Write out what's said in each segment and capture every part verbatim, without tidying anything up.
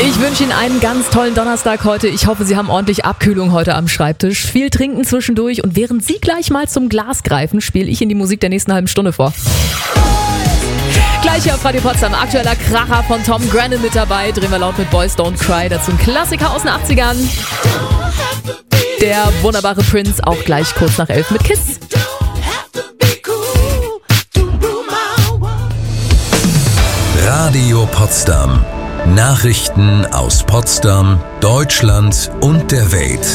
Ich wünsche Ihnen einen ganz tollen Donnerstag heute. Ich hoffe, Sie haben ordentlich Abkühlung heute am Schreibtisch. Viel trinken zwischendurch und während Sie gleich mal zum Glas greifen, spiele ich Ihnen die Musik der nächsten halben Stunde vor. Gleich hier auf Radio Potsdam, aktueller Kracher von Tom Grennan mit dabei. Drehen wir laut mit Boys Don't Cry. Dazu ein Klassiker aus den achtzigern. Der wunderbare Prince auch gleich kurz nach elf mit Kiss. Radio Potsdam. Nachrichten aus Potsdam, Deutschland und der Welt.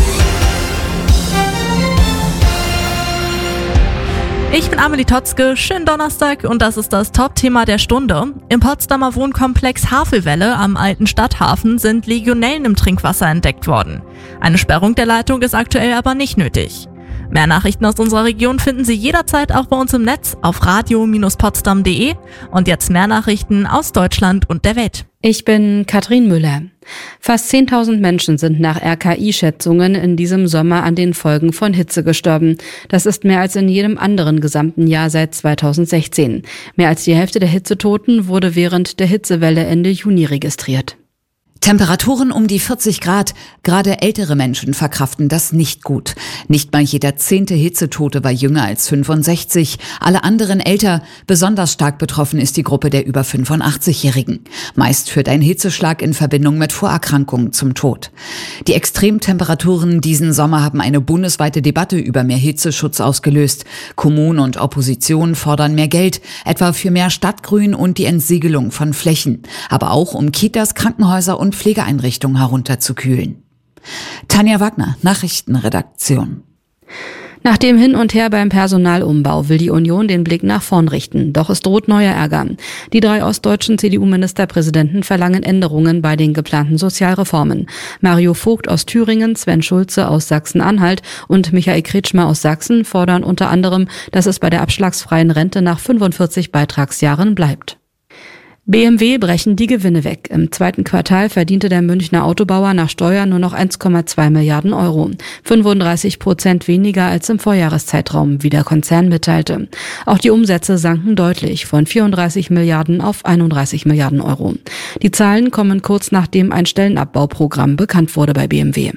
Ich bin Amelie Totzke, schönen Donnerstag und das ist das Top-Thema der Stunde. Im Potsdamer Wohnkomplex Havelwelle am alten Stadthafen sind Legionellen im Trinkwasser entdeckt worden. Eine Sperrung der Leitung ist aktuell aber nicht nötig. Mehr Nachrichten aus unserer Region finden Sie jederzeit auch bei uns im Netz auf radio Bindestrich potsdam punkt de und jetzt mehr Nachrichten aus Deutschland und der Welt. Ich bin Katrin Müller. Fast zehntausend Menschen sind nach R K I-Schätzungen in diesem Sommer an den Folgen von Hitze gestorben. Das ist mehr als in jedem anderen gesamten Jahr seit zweitausendsechzehn. Mehr als die Hälfte der Hitzetoten wurde während der Hitzewelle Ende Juni registriert. Temperaturen um die vierzig Grad. Gerade ältere Menschen verkraften das nicht gut. Nicht mal jeder zehnte Hitzetote war jünger als fünfundsechzig. Alle anderen älter. Besonders stark betroffen ist die Gruppe der über fünfundachtzigjährigen. Meist führt ein Hitzeschlag in Verbindung mit Vorerkrankungen zum Tod. Die Extremtemperaturen diesen Sommer haben eine bundesweite Debatte über mehr Hitzeschutz ausgelöst. Kommunen und Opposition fordern mehr Geld, etwa für mehr Stadtgrün und die Entsiegelung von Flächen. Aber auch um Kitas, Krankenhäuser und Pflegeeinrichtungen herunterzukühlen. Tanja Wagner, Nachrichtenredaktion. Nach dem Hin und Her beim Personalumbau will die Union den Blick nach vorn richten. Doch es droht neuer Ärger. Die drei ostdeutschen C D U-Ministerpräsidenten verlangen Änderungen bei den geplanten Sozialreformen. Mario Vogt aus Thüringen, Sven Schulze aus Sachsen-Anhalt und Michael Kretschmer aus Sachsen fordern unter anderem, dass es bei der abschlagsfreien Rente nach fünfundvierzig Beitragsjahren bleibt. B M W brechen die Gewinne weg. Im zweiten Quartal verdiente der Münchner Autobauer nach Steuern nur noch eins Komma zwei Milliarden Euro. fünfunddreißig Prozent weniger als im Vorjahreszeitraum, wie der Konzern mitteilte. Auch die Umsätze sanken deutlich, von vierunddreißig Milliarden auf einunddreißig Milliarden Euro. Die Zahlen kommen kurz nachdem ein Stellenabbauprogramm bekannt wurde bei B M W.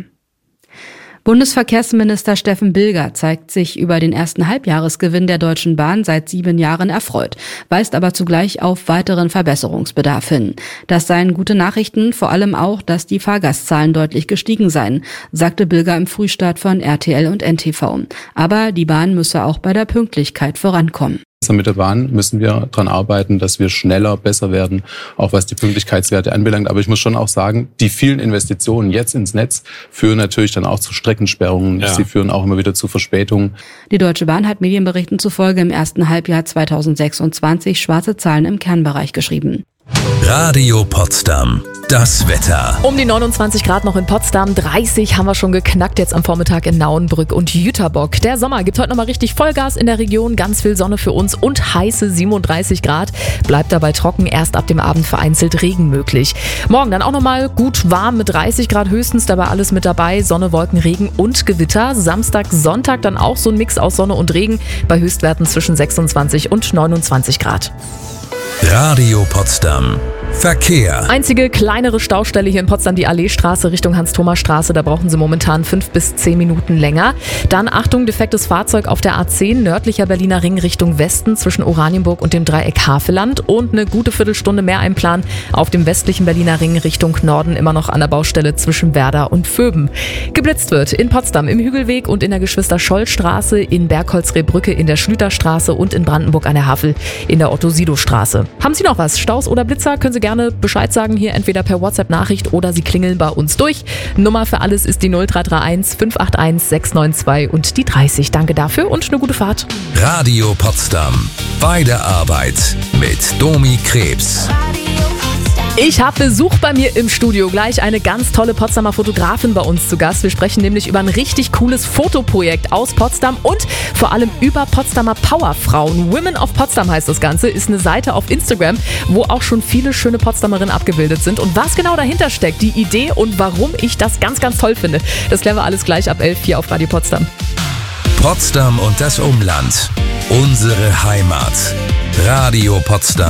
Bundesverkehrsminister Steffen Bilger zeigt sich über den ersten Halbjahresgewinn der Deutschen Bahn seit sieben Jahren erfreut, weist aber zugleich auf weiteren Verbesserungsbedarf hin. Das seien gute Nachrichten, vor allem auch, dass die Fahrgastzahlen deutlich gestiegen seien, sagte Bilger im Frühstart von R T L und N T V. Aber die Bahn müsse auch bei der Pünktlichkeit vorankommen. Mit der Bahn müssen wir daran arbeiten, dass wir schneller, besser werden, auch was die Pünktlichkeitswerte anbelangt. Aber ich muss schon auch sagen, die vielen Investitionen jetzt ins Netz führen natürlich dann auch zu Streckensperrungen. Ja. Sie führen auch immer wieder zu Verspätungen. Die Deutsche Bahn hat Medienberichten zufolge im ersten Halbjahr zweitausendsechsundzwanzig schwarze Zahlen im Kernbereich geschrieben. Radio Potsdam. Das Wetter. Um die neunundzwanzig Grad noch in Potsdam, dreißig haben wir schon geknackt jetzt am Vormittag in Nauenbrück und Jüterbock. Der Sommer gibt heute nochmal richtig Vollgas in der Region, ganz viel Sonne für uns und heiße siebenunddreißig Grad. Bleibt dabei trocken, erst ab dem Abend vereinzelt Regen möglich. Morgen dann auch nochmal gut warm mit dreißig Grad höchstens, dabei alles mit dabei, Sonne, Wolken, Regen und Gewitter. Samstag, Sonntag dann auch so ein Mix aus Sonne und Regen bei Höchstwerten zwischen sechsundzwanzig und neunundzwanzig Grad. Radio Potsdam. Verkehr. Einzige kleinere Staustelle hier in Potsdam, die Alleestraße Richtung Hans-Thomas-Straße. Da brauchen Sie momentan fünf bis zehn Minuten länger. Dann Achtung, defektes Fahrzeug auf der A zehn, nördlicher Berliner Ring Richtung Westen zwischen Oranienburg und dem Dreieck Havelland. Und eine gute Viertelstunde mehr einplanen auf dem westlichen Berliner Ring Richtung Norden, immer noch an der Baustelle zwischen Werder und Vöben. Geblitzt wird in Potsdam im Hügelweg und in der Geschwister-Scholl-Straße, in Bergholz-Rehbrücke in der Schlüterstraße und in Brandenburg an der Havel in der Otto-Sido-Straße. Haben Sie noch was? Staus oder Blitzer? Können Sie gerne Bescheid sagen, hier entweder per WhatsApp-Nachricht oder Sie klingeln bei uns durch. Nummer für alles ist die null drei drei eins fünf acht eins sechs neun zwei und die dreißig. Danke dafür und eine gute Fahrt. Radio Potsdam. Bei der Arbeit mit Domi Krebs. Ich habe Besuch bei mir im Studio, gleich eine ganz tolle Potsdamer Fotografin bei uns zu Gast. Wir sprechen nämlich über ein richtig cooles Fotoprojekt aus Potsdam und vor allem über Potsdamer Powerfrauen. Women of Potsdam heißt das Ganze, ist eine Seite auf Instagram, wo auch schon viele schöne Potsdamerinnen abgebildet sind. Und was genau dahinter steckt, die Idee und warum ich das ganz, ganz toll finde, das klären wir alles gleich ab elf hier auf Radio Potsdam. Potsdam und das Umland. Unsere Heimat. Radio Potsdam.